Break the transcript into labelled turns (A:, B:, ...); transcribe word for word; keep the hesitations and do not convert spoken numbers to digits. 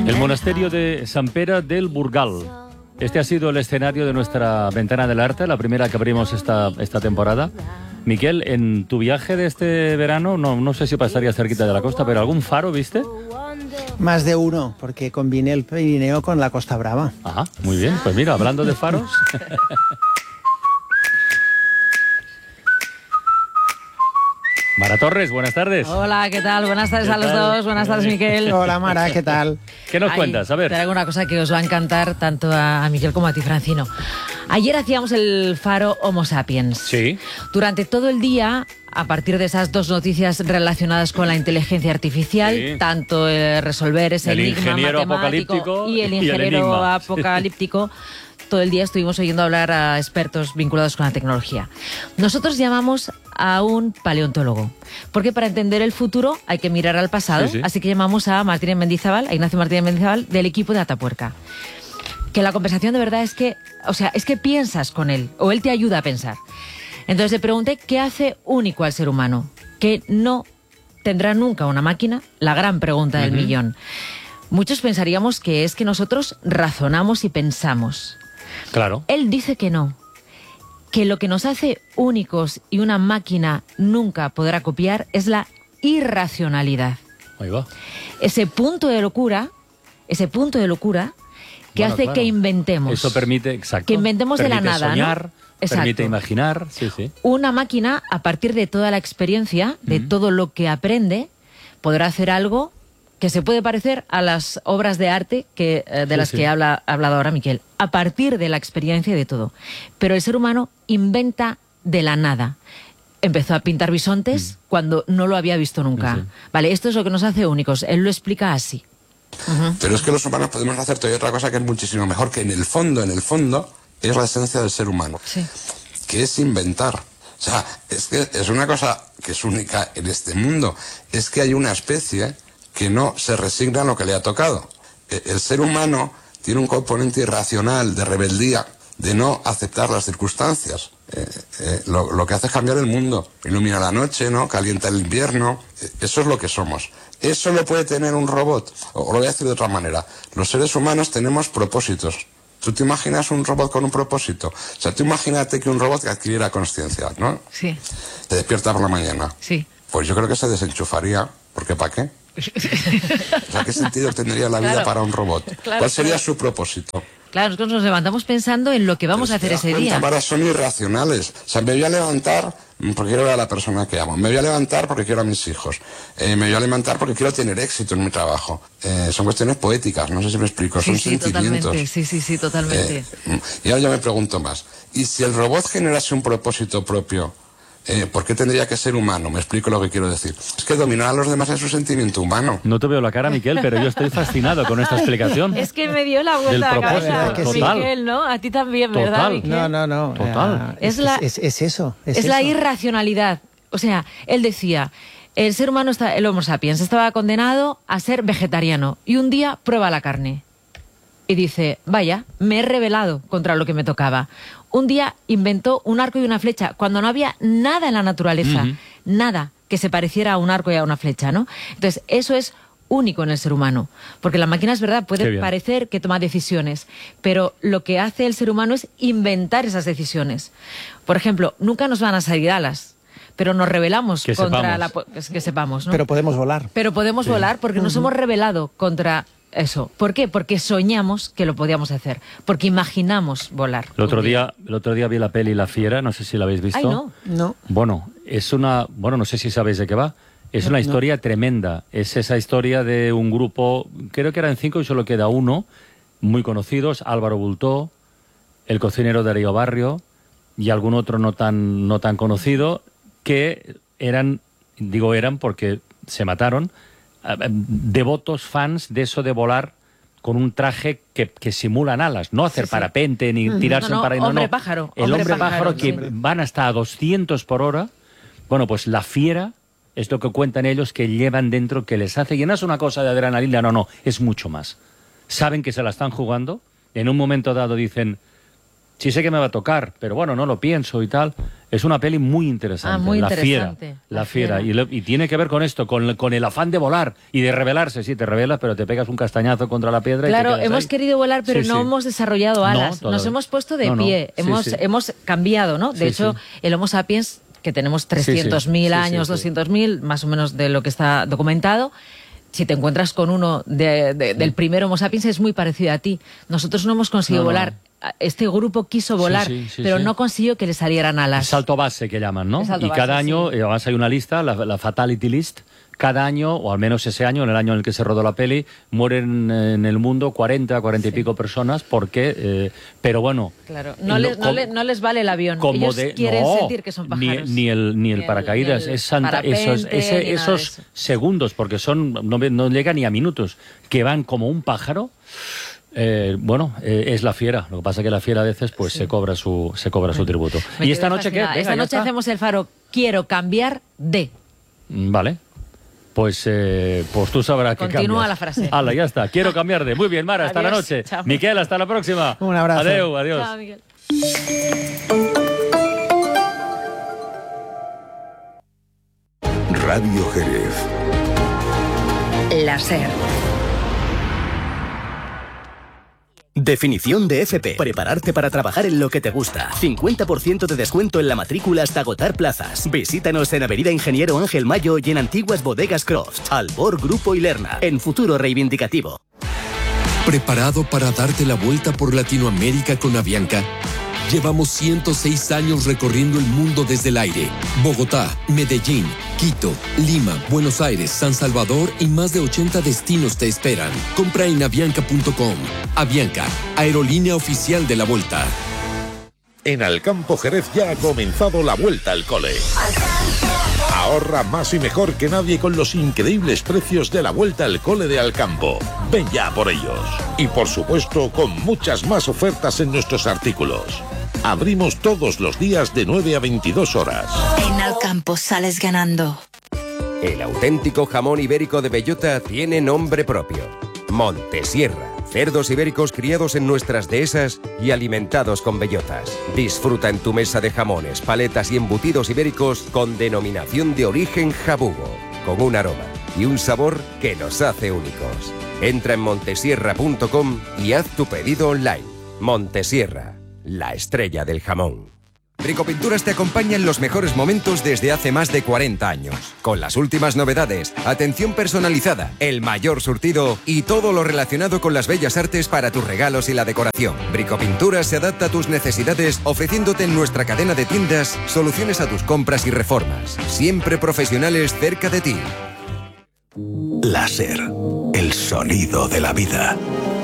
A: El monasterio de Sant Pere del Burgal. Este ha sido el escenario de nuestra Ventana del Arte, la primera que abrimos esta, esta temporada. Miquel, en tu viaje de este verano, no, no sé si pasaría cerquita de la costa, pero ¿algún faro viste?
B: Más de uno, porque combiné el Pirineo con la Costa Brava.
A: Ajá, muy bien. Pues mira, hablando de faros... Mara Torres, buenas tardes.
C: Hola, ¿qué tal? Buenas tardes a los dos. Buenas tardes, Miquel.
B: Hola, Mara, ¿qué tal?
A: ¿Qué nos
C: Ay,
A: cuentas? A ver.
C: Te hago una cosa que os va a encantar tanto a, a Miquel como a ti, Francino. Ayer hacíamos el faro Homo Sapiens.
A: Sí.
C: Durante todo el día, a partir de esas dos noticias relacionadas con la inteligencia artificial,
A: Sí.
C: tanto eh, resolver ese
A: El
C: enigma
A: ingeniero
C: matemático
A: apocalíptico
C: y el
A: y el
C: ingeniero
A: enigma.
C: apocalíptico, todo el día estuvimos oyendo hablar a expertos vinculados con la tecnología. Nosotros llamamos a un paleontólogo, porque para entender el futuro hay que mirar al pasado,
A: Sí, sí.
C: así que llamamos a Martínez Mendizábal, a Ignacio Martínez Mendizábal, del equipo de Atapuerca. Que la conversación de verdad es que, o sea, es que piensas con él, o él te ayuda a pensar. Entonces le pregunté qué hace único al ser humano, que no tendrá nunca una máquina, la gran pregunta del
A: Ujú.
C: millón. Muchos pensaríamos que es que nosotros razonamos y pensamos.
A: Claro.
C: Él dice que no, que lo que nos hace únicos y una máquina nunca podrá copiar es la irracionalidad.
A: Ahí va.
C: Ese punto de locura, ese punto de locura que
A: Bueno,
C: hace
A: claro.
C: que inventemos.
A: Eso permite, exacto.
C: Que inventemos de la
A: permite
C: nada, ¿no?
A: soñar,
C: Exacto.
A: permite imaginar, sí, sí.
C: Una máquina, a partir de toda la experiencia, de
A: Ujú.
C: todo lo que aprende, podrá hacer algo que se puede parecer a las obras de arte que, eh, de
A: Sí,
C: las
A: sí.
C: que habla, ha hablado ahora Miquel, a partir de la experiencia y de todo. Pero el ser humano inventa de la nada. Empezó a pintar bisontes cuando no lo había visto nunca.
A: Sí, sí.
C: Vale, esto es lo que nos hace únicos. Él lo explica así.
D: Pero es que los humanos podemos hacer todavía otra cosa que es muchísimo mejor, que en el fondo, en el fondo, es la esencia del ser humano,
C: Sí.
D: que es inventar. O sea, es que es una cosa que es única en este mundo, es que hay una especie que no se resigna a lo que le ha tocado. Eh, El ser humano tiene un componente irracional de rebeldía, de no aceptar las circunstancias. Eh, eh, lo, lo que hace es cambiar el mundo, ilumina la noche, ¿no? Calienta el invierno. Eh, eso es lo que somos. Eso lo puede tener un robot. O, o lo voy a decir de otra manera. Los seres humanos tenemos propósitos. ¿Tú te imaginas un robot con un propósito? O sea, tú imagínate que un robot que adquiriera conciencia, ¿no?
C: Sí,
D: Te despierta por la mañana.
C: sí.
D: Pues yo creo que se desenchufaría, porque ¿para qué? O sea, ¿qué sentido tendría la vida
C: Claro.
D: para un robot?
C: Claro,
D: ¿Cuál sería
C: claro.
D: su propósito?
C: Claro, nosotros nos levantamos pensando en lo que vamos a hacer
D: ¿Te das
C: ese
D: cuenta?
C: día.
D: Ahora son irracionales. O sea, me voy a levantar porque quiero ver a la persona que amo. Me voy a levantar porque quiero a mis hijos. Eh, me voy a levantar porque quiero tener éxito en mi trabajo. Eh, son cuestiones poéticas, no sé si me explico.
C: Sí,
D: Son
C: sí,
D: sentimientos.
C: totalmente. Sí, sí, sí, totalmente.
D: Eh, y ahora yo me pregunto más. ¿Y si el robot generase un propósito propio, eh, por qué tendría que ser humano? Me explico lo que quiero decir. Es que dominar a los demás es un sentimiento humano.
A: No te veo la cara, Miquel, pero yo estoy fascinado con esta explicación.
C: Es que me dio la vuelta a
A: Del
C: la
A: propósito,
C: cabeza,
B: total.
C: Miquel, ¿no? A ti también, ¿verdad,
A: Total.
C: Miquel?
B: No, no, no.
A: Total.
B: eh,
C: Es la-
B: es, es eso. Es,
C: Es la
B: eso.
C: irracionalidad. O sea, él decía, el ser humano, está, el Homo sapiens, estaba condenado a ser vegetariano y un día prueba la carne. Y dice, vaya, me he rebelado contra lo que me tocaba. Un día inventó un arco y una flecha cuando no había nada en la naturaleza,
A: Ujú.
C: nada que se pareciera a un arco y a una flecha, ¿no? Entonces, eso es único en el ser humano, porque la máquina es verdad,
A: Qué
C: puede
A: bien.
C: parecer que toma decisiones, pero lo que hace el ser humano es inventar esas decisiones. Por ejemplo, nunca nos van a salir alas, pero nos rebelamos
A: Que
C: contra
A: sepamos.
C: la po- que, que sepamos, ¿no?
B: Pero podemos volar.
C: Pero podemos volar porque nos hemos rebelado contra eso. ¿Por qué? Porque soñamos que lo podíamos hacer, porque imaginamos volar.
A: El otro
C: un
A: día, el otro día vi la peli La Fiera, no sé si la habéis visto.
C: Ay, no.
B: No.
A: Bueno, es una, bueno, no sé si sabéis de qué va. Es una historia tremenda. Es esa historia de un grupo, creo que eran cinco y solo queda uno, muy conocidos, Álvaro Bultó, el cocinero de Río Barrio y algún otro no tan, no tan conocido, que eran, digo eran porque se mataron, eh, devotos fans de eso de volar con un traje que, que simulan alas, no hacer
C: Sí, sí.
A: parapente ni tirarse
C: No, no,
A: en paracaídas.
C: hombre pájaro,
A: El
C: hombre
A: hombre pájaro,
C: pájaro,
A: que
C: sí.
A: van hasta a doscientos por hora. Bueno, pues la fiera es lo que cuentan ellos que llevan dentro, que les hace, y no es una cosa de adrenalina, no, no, es mucho más. Saben que se la están jugando, en un momento dado dicen, sí sé que me va a tocar, pero bueno, no lo pienso y tal. Es una peli muy interesante.
C: Ah, muy
A: la
C: interesante.
A: Fiera.
C: La
A: La Fiera.
C: Fiera.
A: Y, lo- y tiene que ver con esto, con, con el afán de volar y de rebelarse. Sí, te rebelas, pero te pegas un castañazo contra la piedra y te
C: Claro,
A: quedas
C: hemos
A: ahí.
C: querido volar, pero
A: Sí,
C: no
A: sí.
C: hemos desarrollado alas.
A: todavía.
C: Nos hemos puesto de
A: No, no.
C: pie.
A: Sí,
C: hemos,
A: sí.
C: hemos cambiado, ¿no? De
A: Sí,
C: hecho,
A: sí.
C: el Homo sapiens, que tenemos trescientos mil
A: Sí, sí,
C: años,
A: sí.
C: doscientos mil, más o menos de lo que está documentado, si te encuentras con uno de- de- del primer Homo sapiens, es muy parecido a ti. Nosotros no hemos conseguido
A: No, no.
C: volar. Este grupo quiso volar,
A: sí, sí,
C: pero
A: sí.
C: no consiguió que le salieran
A: El
C: alas.
A: salto base que llaman, ¿no?
C: El salto
A: Y cada
C: base,
A: año,
C: sí.
A: eh, además hay una lista, la, la Fatality List, cada año, o al menos ese año, en el año en el que se rodó la peli, mueren eh, en el mundo cuarenta, cuarenta y pico personas, porque, eh, pero bueno...
C: Claro, no,
A: lo-
C: les, no,
A: com-
C: le- no les vale el avión.
A: como
C: Ellos
A: de-
C: quieren
A: no,
C: sentir que son
A: ni,
C: pájaros.
A: ni el ni el
C: Ni el-
A: paracaídas,
C: ni el
A: es santa, esos,
C: parapente,
A: ese-
C: ni nada de
A: esos
C: eso.
A: segundos, porque son no, ve- no llega ni a minutos, que van como un pájaro. Eh, bueno, eh, es la fiera. Lo que pasa es que la fiera a veces pues se cobra su se cobra su tributo.
C: Me
A: ¿Y esta
C: quedé
A: noche qué?
C: fascinada.
A: Venga,
C: Esta
A: ya
C: noche
A: está.
C: hacemos el faro. Quiero cambiar de.
A: Mm, Vale. Pues, eh, pues tú sabrás que
C: Continúa
A: cambias.
C: la frase.
A: Hala, ya está. Quiero cambiar de. Muy bien, Mara, hasta la
C: Adiós.
A: noche.
C: Chao.
A: Miquel, hasta la próxima.
B: Un abrazo.
A: Adeu, adiós.
C: Chao, Miguel.
E: Radio Jerez.
F: La SER.
G: Definición de F P. Prepararte para trabajar en lo que te gusta. cincuenta por ciento de descuento en la matrícula hasta agotar plazas. Visítanos en Avenida Ingeniero Ángel Mayo y en Antiguas Bodegas Croft. Albor Grupo y Lerna. En Futuro Reivindicativo.
H: ¿Preparado para darte la vuelta por Latinoamérica con Avianca? Llevamos ciento seis años recorriendo el mundo desde el aire. Bogotá, Medellín, Quito, Lima, Buenos Aires, San Salvador y más de ochenta destinos te esperan. Compra en avianca punto com. Avianca, aerolínea oficial de la Vuelta.
E: En Alcampo Jerez ya ha comenzado la vuelta al cole. Ahorra más y mejor que nadie con los increíbles precios de la vuelta al cole de Alcampo. Ven ya por ellos. Y por supuesto, con muchas más ofertas en nuestros artículos. Abrimos todos los días de nueve a veintidós horas.
F: En Alcampo sales ganando.
I: El auténtico jamón ibérico de bellota tiene nombre propio. Montesierra. Cerdos ibéricos criados en nuestras dehesas y alimentados con bellotas. Disfruta en tu mesa de jamones, paletas y embutidos ibéricos con denominación de origen jabugo, con un aroma y un sabor que nos hace únicos. Entra en montesierra punto com y haz tu pedido online. Montesierra, la estrella del jamón. Bricopinturas te acompaña en los mejores momentos desde hace más de cuarenta años. Con las últimas novedades, atención personalizada, el mayor surtido y todo lo relacionado con las bellas artes para tus regalos y la decoración. Bricopinturas se adapta a tus necesidades ofreciéndote en nuestra cadena de tiendas soluciones a tus compras y reformas. Siempre profesionales cerca de ti.
E: Láser, el sonido de la vida.